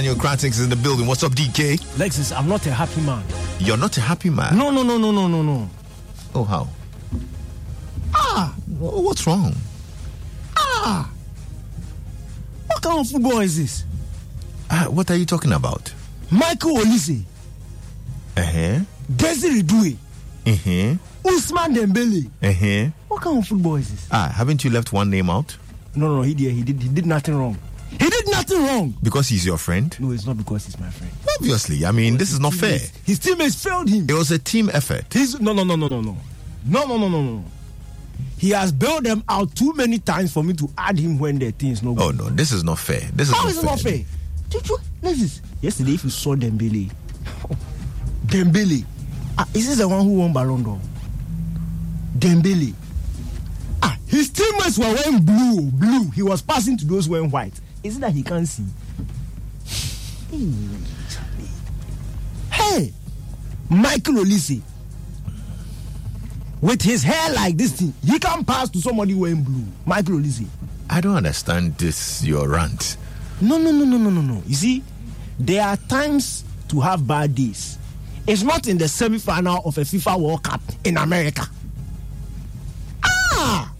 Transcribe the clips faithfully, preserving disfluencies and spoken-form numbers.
Cratics in the building. What's up, D K? Lexus, I'm not a happy man. You're not a happy man? No, no, no, no, no, no, no. Oh, how? Ah, what's wrong? Ah, what kind of football is this? Uh, what are you talking about? Michael Olise. Uh-huh. Desiree Doué. Uh-huh. Ousmane Dembele. Uh-huh. What kind of football is this? Ah, haven't you left one name out? No, no, no, he did, he did, he did nothing wrong. He did nothing wrong. Because he's your friend? No, it's not because he's my friend. Obviously. I mean, this is not fair. His teammates failed him. It was a team effort. He's, no, no, no, no, no, no. No, no, no, no, no. He has bailed them out too many times for me to add him when their team's no good. Oh, no, this is not fair. This is How not is it fair. not fair? Listen, yesterday, if you saw Dembele, Dembele, ah, is this the one who won Ballon d'Or? Dembele. Ah, his teammates were wearing blue, blue. He was passing to those wearing white. Is it that he can't see? Hey, Michael Olise, with his hair like this thing, he can pass to somebody wearing blue. Michael Olise. I don't understand this, your rant. No, no, no, no, no, no, no. You see, there are times to have bad days. It's not in the semi-final of a FIFA World Cup in America. Ah!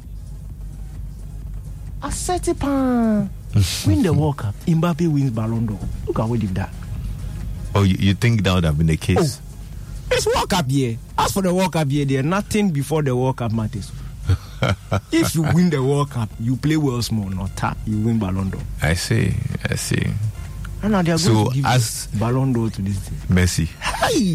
Asetipan win the World Cup. Mbappe wins Ballon d'Or. Look at what they've done. Oh, you, you think that would have been the case? Oh, it's World Cup year. As for the World Cup year, there nothing before the World Cup matters. If you win the World Cup, you play well small, not tap. You win Ballon d'Or. I see. I see. And now they are so going to give as Ballon d'Or to this thing. Messi. Hey.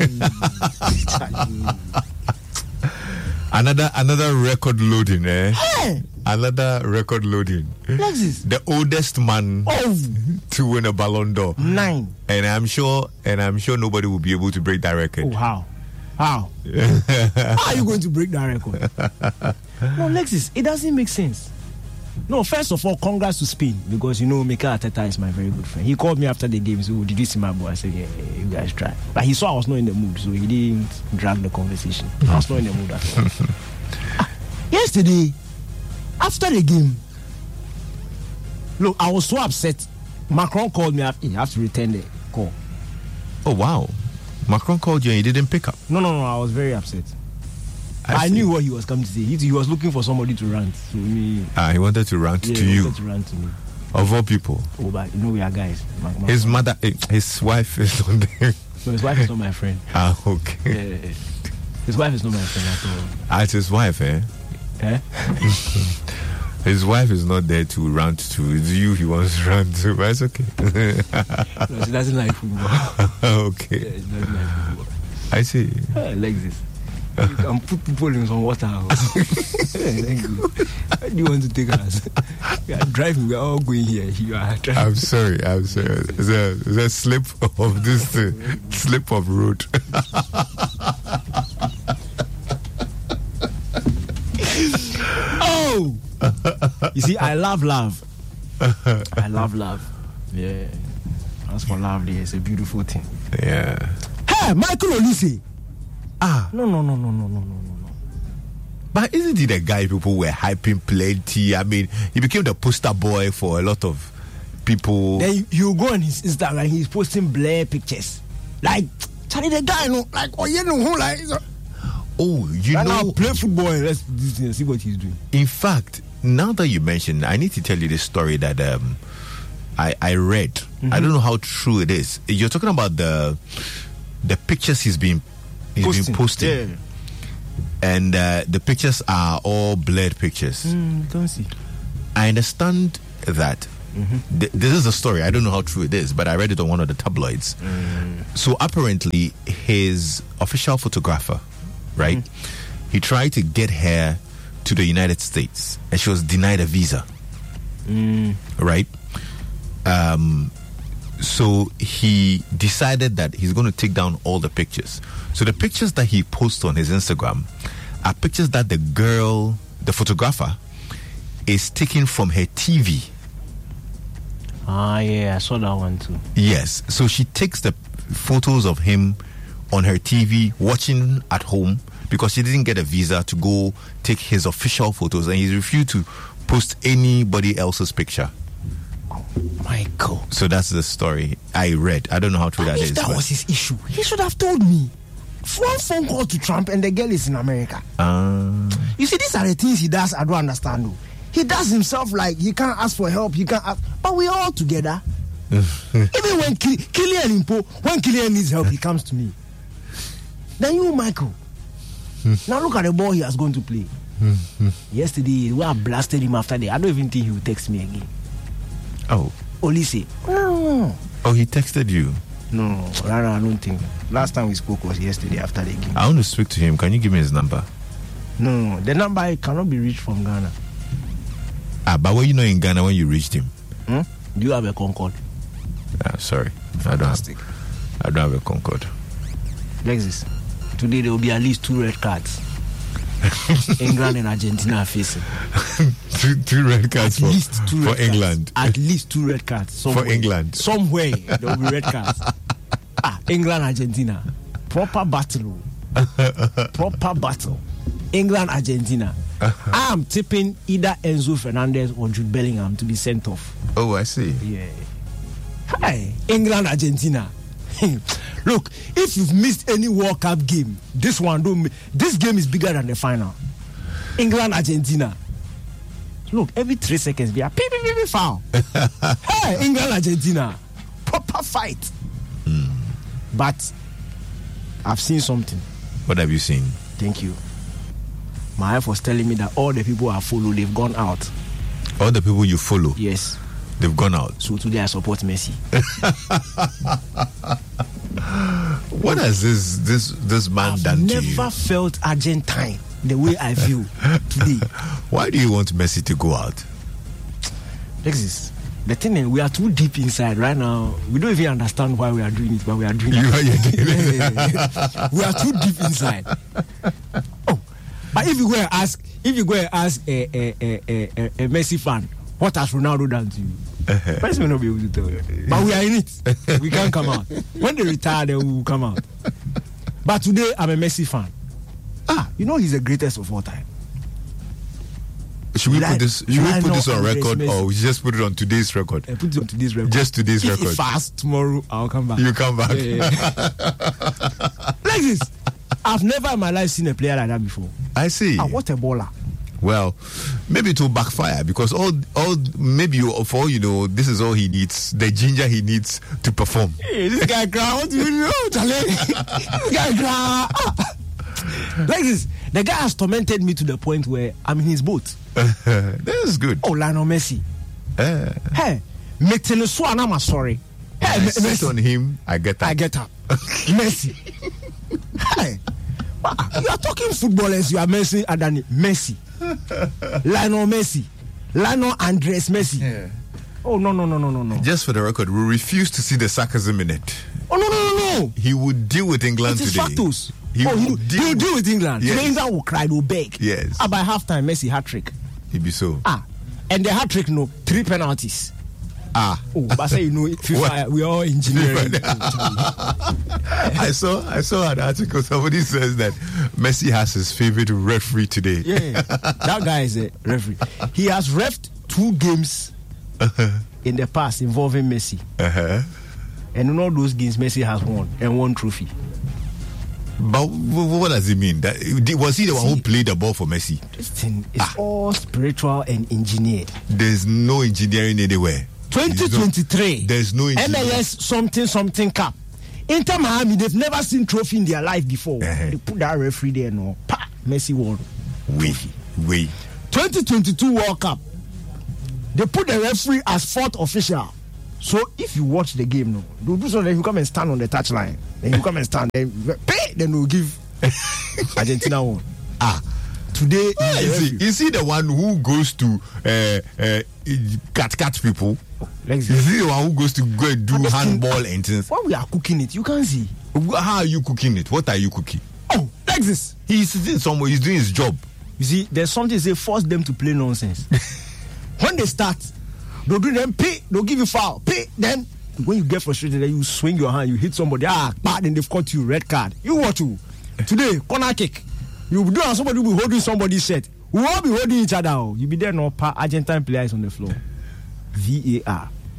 another another record loading, eh? Hey. Another record loading. Lexus. The oldest man oh. to win a Ballon d'Or. Nine. And I'm sure and I'm sure nobody will be able to break that record. Oh, how? How? How are you going to break that record? No, Lexus, it doesn't make sense. No, first of all, congrats to Spain, because you know Mikel Arteta is my very good friend. He called me after the game, so did you see my boy? I said, yeah, yeah, you guys try. But he saw I was not in the mood, so he didn't drag the conversation. I was not in the mood at all. ah, yesterday, after the game, look, I was so upset. Macron called me after, he have to return the call. Oh, wow. Macron called you and you didn't pick up. No, no, no, I was very upset. I, I knew what he was coming to say. He, he was looking for somebody to rant. So me, ah, he wanted to rant yeah, to he you. wanted to rant to me. Of all people. Oh, but you know we are guys. My, my his mother, his wife is not there. No, his wife is not my friend. Ah, okay. Yeah, yeah, yeah. His wife is not my friend at all. Ah, it's his wife, eh? Eh? His wife is not there to rant to. It's you he wants to rant to, but it's okay. No, she doesn't like football. Okay. Yeah, she doesn't like football. I see. I like this. You can put people in some water. Yeah, thank you. Where do you want to take us? We are driving. We are all going here. You are driving. I'm sorry. I'm sorry. It's a, it's a slip of this uh, slip of road. Oh, you see, I love love. I love love. Yeah. As for love, it's a beautiful thing. Yeah. Hey, Michael Olise. Ah, no, no, no, no, no, no, no, no. But isn't he the guy people were hyping plenty? I mean, he became the poster boy for a lot of people. Then you, you go on his Instagram, he's posting Blair pictures. Like, Charlie, the guy, no, like, oh, you know, like, so. Oh, you right know, now, play football and let's do this and see what he's doing. In fact, now that you mentioned, I need to tell you this story that um, I I read. Mm-hmm. I don't know how true it is. You're talking about the the pictures he's been he's posting. been posting, yeah. And uh, the pictures are all blurred pictures. Mm, don't see. I understand that. Mm-hmm. Th- this is a story. I don't know how true it is, but I read it on one of the tabloids. Mm. So apparently, his official photographer, right? Mm-hmm. He tried to get her to the United States, and she was denied a visa. Mm. Right? Um. So he decided that he's going to take down all the pictures. So the pictures that he posts on his Instagram are pictures that the girl, the photographer, is taking from her T V. Ah, yeah, I saw that one too. Yes. So she takes the photos of him on her T V, watching at home, because she didn't get a visa to go take his official photos, and he refused to post anybody else's picture. Michael. So that's the story I read. I don't know how true that if is. That but- was his issue. He should have told me. One phone call to Trump and the girl is in America. Uh, You see, these are the things he does. I don't understand. Though. He does himself like he can't ask for help. He can't ask, but we all together. Even when Ki- Kylian Impo, when Kylian needs help, he comes to me. Then you, Michael. Now look at the ball he has gone to play. Yesterday, we have blasted him after that. I don't even think he will text me again. oh. Olise. No. Oh, he texted you. No, no, no, I don't think. Last time we spoke was yesterday after the game. I want to speak to him. Can you give me his number? No, no, no. The number cannot be reached from Ghana. Ah, but were you not in Ghana when you reached him? Hmm? Do you have a Concord? Ah, sorry. I don't have, I don't have a Concord. Lexus. Today there will be at least two red cards. England and Argentina are facing. two, two red cards At for, least two for red England. Cards. At least two red cards. Somewhere. For England. Somewhere there will be red cards. Ah, England, Argentina. Proper battle. Proper battle. England, Argentina. I am tipping either Enzo Fernandez or Jude Bellingham to be sent off. Oh, I see. Yeah. Hi, England, Argentina. Look, if you've missed any World Cup game, this one don't. mi- This game is bigger than the final. England, Argentina. Look, every three seconds, we are beep, beep, beep, beep, foul. Hey, England, Argentina, proper fight. But I've seen something. What have you seen? Thank you. My wife was telling me that all the people I follow, they've gone out. All the people you follow, Yes. they've gone out. So today I support Messi. What has this this this man I've done to you? never felt Argentine the way I feel today. Why do you want Messi to go out? Lexus, the thing is, we are too deep inside right now. We don't even understand why we are doing it, but we are doing You it. are you're doing it. We are too deep inside. Oh, but if you go and ask, if you go and ask a a, a, a, a, a Messi fan, what has Ronaldo done to you? Messi will not be able to tell you. But we are in it. We can't come out. When they retire, then we will come out. But today, I'm a Messi fan. Ah, you know he's the greatest of all time. Should we Like- put this? Should we like put this no on record, Messi. or we just put it on today's record? I put it on today's record. Just today's if record. If fast tomorrow, I'll come back. You come back. Yeah, yeah. Like this. I've never in my life seen a player like that before. I see. Ah, what a baller. Well, maybe it will backfire because all, all, maybe you, for all you know, this is all he needs, the ginger he needs to perform. Hey, this guy cry. What do you know, Charlie? This guy cry. Ah. Like this. The guy has tormented me to the point where I'm in his boat. This is good. Oh, Lionel Messi. Uh, Hey, Metele Swan, I'm sorry. Hey, I Me- sit Messi. on him, I get that. I get up. Messi. Hey, ah, you are talking footballers. You are Messi, Adani. Messi. Lionel Messi. Lionel Andres Messi. Yeah. Oh, no, no, no, no, no, no. Just for the record, we refuse to see the sarcasm in it. Oh, no, no, no, no. He would deal with England It is today. factos. He oh, he, would deal he'll with- deal with England. Yes. Today England will cry, they'll beg. Yes. Ah, by halftime, Messi hat trick. He'd be so. Ah, and the hat trick, no, three penalties. Ah. Oh, but say you know, FIFA, What? we are all engineering. I saw I saw an article. Somebody says that Messi has his favorite referee today. Yeah, that guy is a referee. He has refed two games in the past involving Messi, Uh-huh. and in all those games, Messi has won and won trophy. But w- w- what does it mean? That was he the one who See- played the ball for Messi? This thing is all spiritual and engineered. There's no engineering anywhere. twenty twenty-three. There's no M L engineering. S something something cup. Inter Miami, they've never seen trophy in their life before. Uh-huh. They put that referee there, no. Pa, Messi won. Wait, wait. twenty twenty-two World Cup. They put the referee as fourth official. So if you watch the game, no, they'll do so. Then you come and stand on the touchline. Then you come and stand. Then pay. Then they'll give Argentina one. Ah. Today Ah, is the is, he, referee. is he the one who goes to uh, uh, cat cat people? Like Is this. he the one who goes to go and do But this thing- handball and things? When we are cooking it, you can see. How are you cooking it? What are you cooking? Oh, like this. He's sitting somewhere. He's doing his job. You see, there's something they force them to play nonsense. When they start, they'll do them pay, they'll give you foul, pay. Then when you get frustrated, then you swing your hand, you hit somebody, ah, bad, and they've caught you red card. You watch you today corner kick. You do and somebody will be holding somebody's shirt. We will all be holding each other. Oh. You be there, no pa Argentine players on the floor. V A R.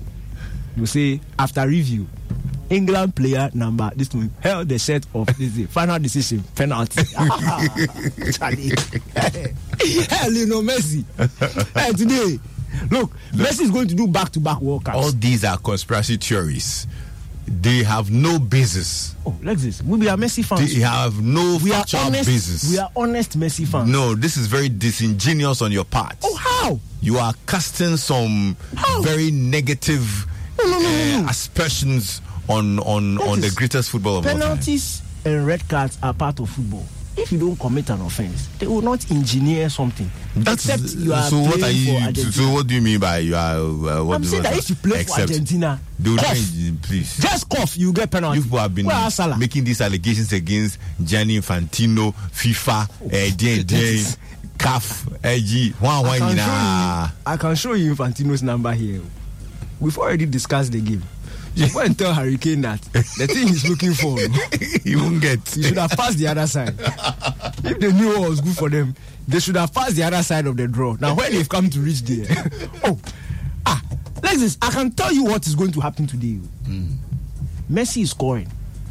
you say after review, England player number this one held the set of this final decision penalty. Charlie, hey, Lionel Messi. Hey, today, look, Messi is going to do back-to-back World Cups. All these are conspiracy theories. They have no basis. Oh, like this. We are Messi fans. They have no we factual are honest, basis. We are honest Messi fans. No, this is very disingenuous on your part. Oh, how? You are casting some how? very negative no, no, no, uh, no, no. aspersions on on, on the greatest football of all time. Penalties and red cards are part of football. If you don't commit an offense, they will not engineer something. That's, except you are so what are you? For so what do you mean by you are? Uh, what I'm saying that if you play except, for Argentina, cough, please, just cough, you get penalty. You people have been making these allegations against Gianni Infantino, FIFA, uh, D N D, C A F, A G. One one. I can show you Infantino's number here. We've already discussed the game. You go and tell Hurricane that the thing he's looking for, he won't get. He should have passed the other side. If they knew what was good for them, they should have passed the other side of the draw. Now, when they've come to reach there, oh, ah, like this, I can tell you what is going to happen today. Mm. Messi is scoring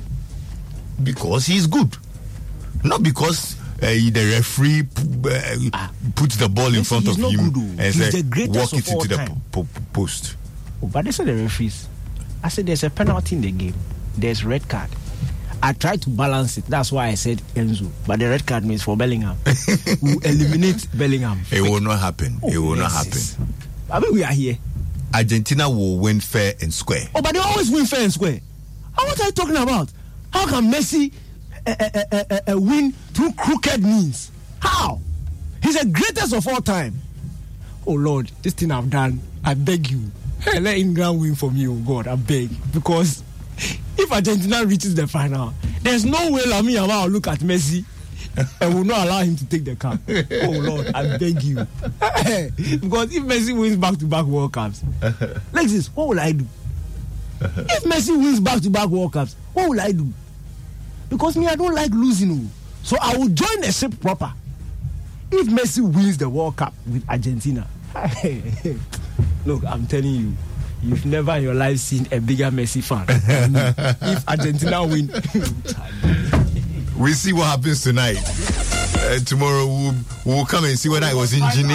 because he's good, not because uh, the referee uh, ah. puts the ball in Messi, front of him good, and says, walk it into the po- po- post. Oh, but they said the referees. I said there's a penalty in the game. There's red card. I tried to balance it. That's why I said Enzo. But the red card means for Bellingham. We'll eliminate Bellingham. It will not happen. Oh, it will not happen. I mean, we are here. Argentina will win fair and square. Oh, but they always win fair and square. What are you talking about? How can Messi uh, uh, uh, uh, uh, win through crooked means? How? He's the greatest of all time. Oh, Lord, this thing I've done, I beg you. Hey, let England win for me, oh God, I beg. Because if Argentina reaches the final, there's no way Lamine Yamal will look at Messi and will not allow him to take the cup. Oh Lord, I beg you. Because if Messi wins back-to-back World Cups, like this, what will I do? If Messi wins back-to-back World Cups, what will I do? Because me, I don't like losing. So I will join the ship proper. If Messi wins the World Cup with Argentina, look, I'm telling you, you've never in your life seen a bigger Messi fan. If Argentina win, we'll see what happens tonight. Uh, tomorrow we'll, we'll come and see whether I was engineered.